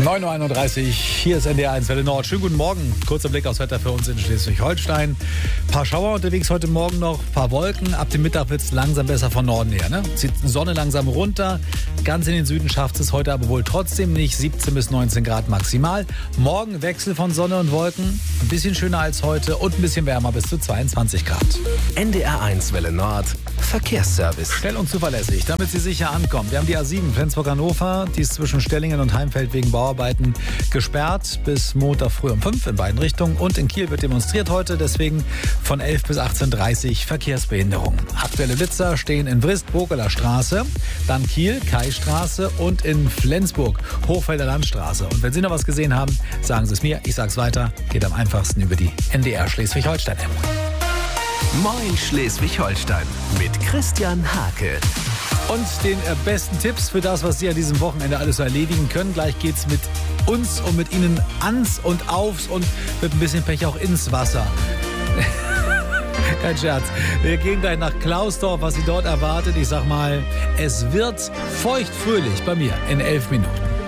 9.31 Uhr, hier ist NDR 1 Welle Nord. Schönen guten Morgen. Kurzer Blick aufs Wetter für uns in Schleswig-Holstein. Paar Schauer unterwegs heute Morgen noch, paar Wolken. Ab dem Mittag wird es langsam besser von Norden her. Ne? Zieht die Sonne langsam runter. Ganz in den Süden schafft es heute aber wohl trotzdem nicht. 17 bis 19 Grad maximal. Morgen Wechsel von Sonne und Wolken. Ein bisschen schöner als heute und ein bisschen wärmer bis zu 22 Grad. NDR 1 Welle Nord. Verkehrsservice. Schnell und zuverlässig, damit Sie sicher ankommen. Wir haben die A7 Flensburg-Hannover, die ist zwischen Stellingen und Heimfeld wegen Bauarbeiten gesperrt bis Montag früh um 5 in beiden Richtungen. Und in Kiel wird demonstriert heute, deswegen von 11 bis 18.30 Uhr Verkehrsbehinderung. Aktuelle Blitzer stehen in Brist, Bokeler Straße, dann Kiel, Kaistraße und in Flensburg, Hochfelder Landstraße. Und wenn Sie noch was gesehen haben, sagen Sie es mir, ich sag's weiter, geht am einfachsten über die NDR Schleswig-Holstein-App. Moin Schleswig-Holstein mit Christian Hake. Und den besten Tipps für das, was Sie an diesem Wochenende alles so erledigen können. Gleich geht's mit uns und mit Ihnen ans und aufs und mit ein bisschen Pech auch ins Wasser. Kein Scherz. Wir gehen gleich nach Klausdorf, was Sie dort erwartet. Ich sag mal, es wird feuchtfröhlich bei mir in 11 Minuten.